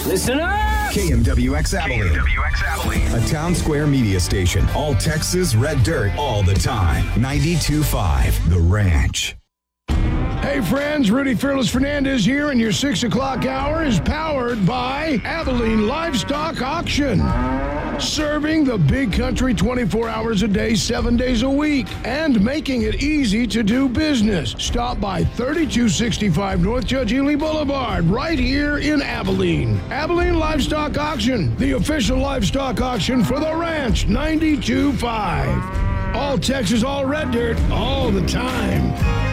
Listen up! KMWX Abilene. A town square media station. All Texas red dirt all the time. 92.5 The Ranch. Hey friends, Rudy Fearless Fernandez here, and your 6 o'clock hour is powered by Abilene Livestock Auction. Serving the big country 24 hours a day, 7 days a week, and making it easy to do business. Stop by 3265 North Judge Ely Boulevard, right here in Abilene. Abilene Livestock Auction, the official livestock auction for the Ranch 92.5. All Texas, all red dirt, all the time.